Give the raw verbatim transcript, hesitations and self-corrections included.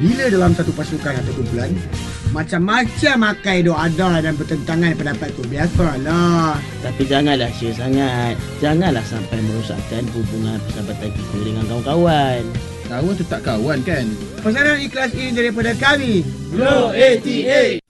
Bila dalam satu pasukan atau kumpulan, macam-macam akai dok ada dan bertentangan pendapat tu. Biasalah. Tapi janganlah share sangat. Janganlah sampai merosakkan hubungan persahabatan kita dengan kawan-kawan. Kawan tetap kawan kan? Pesanan ikhlas ini daripada kami, Glow A T A.